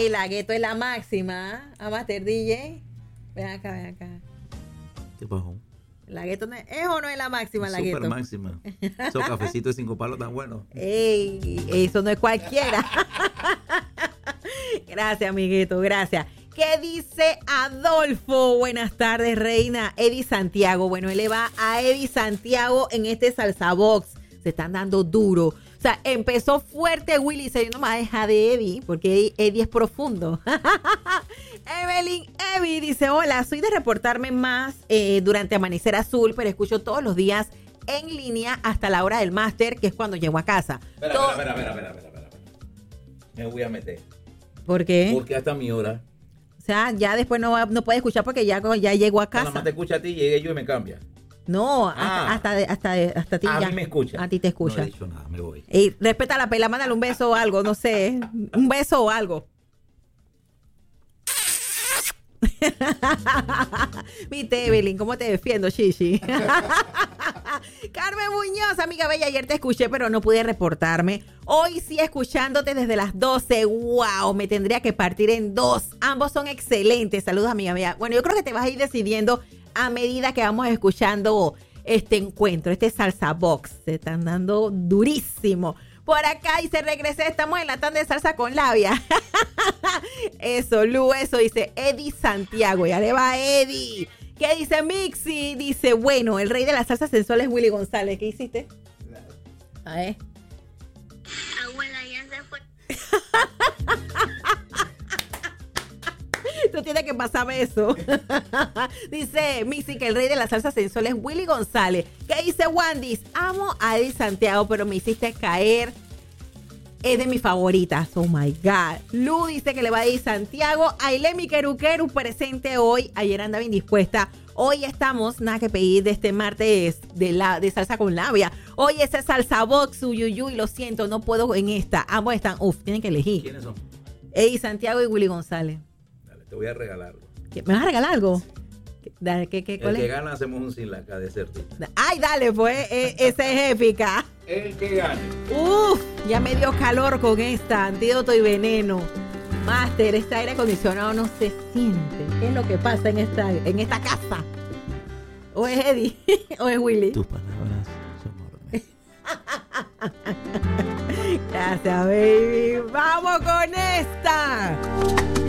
Ey, la gueto es la máxima. A Master DJ. Ven acá, ven acá. ¿Qué pasó? La gueto no es o no es la máxima, la gueto. Súper máxima. Esos cafecitos de 5 palos tan buenos. Ey, eso no es cualquiera. Gracias, amiguito, gracias. ¿Qué dice Adolfo? Buenas tardes, reina. Eddie Santiago. Bueno, él le va a Eddie Santiago en este salsa box. Se están dando duro. O sea, empezó fuerte Willy. Se no me va a dejar de Eddie, porque Eddie es profundo. Evelyn Evi dice, hola, soy de reportarme más durante Amanecer Azul, pero escucho todos los días en línea hasta la hora del máster, que es cuando llego a casa. Espera. Me voy a meter. ¿Por qué? Porque hasta mi hora. O sea, ya después no puede escuchar porque ya llegó a casa. Nada más te escucha a ti, llegué yo y me cambia. No, hasta ti a ya. mí me escucha. A ti te escucha. No he dicho nada, me voy. Y respeta la pela, mándale un beso o algo, no sé. Un beso o algo. Viste, Evelyn, ¿cómo te defiendo, Shishi? Carmen Muñoz, amiga bella, ayer te escuché, pero no pude reportarme. Hoy sí escuchándote desde las 12. ¡Wow! Me tendría que partir en dos. Ambos son excelentes. Saludos, amiga bella. Bueno, yo creo que te vas a ir decidiendo a medida que vamos escuchando este encuentro, este salsa box. Se están dando durísimo. Por acá, y se regresé, estamos en la tanda de salsa con labia. Eso, Lu, eso, dice Eddie Santiago. Ya le va a Eddie. ¿Qué dice Mixi? Dice, bueno, el rey de la salsa sensual es Willy González. ¿Qué hiciste? A ver. Abuela, ya se fue. Tú tienes que pasarme eso. Dice Mixi que el rey de la salsa sensual es Willy González. ¿Qué dice Wandis? Amo a Eddie Santiago, pero me hiciste caer. Es de mis favoritas. Oh my God. Lu dice que le va a Eddie Santiago. Ailemi Queruqueru presente hoy. Ayer andaba indispuesta. Hoy estamos, nada que pedir de este martes de salsa con labia. Hoy es salsa box, uyuyuy, lo siento, no puedo en esta. Ambos están, tienen que elegir. ¿Quiénes son? Eddie Santiago y Willy González. Te voy a regalarlo. ¿Me vas a regalar algo? Dale, ¿cuál El que es? gana hacemos un sin laca de certeza. Ay, dale, pues, esa es épica. El que gane. Ya me dio calor con esta, antídoto y veneno. Master, este aire acondicionado no se siente. ¿Qué es lo que pasa en esta casa? ¿O es Eddie? ¿O es Willy? Tus palabras son órdenes. Gracias, baby. ¡Vamos con esta!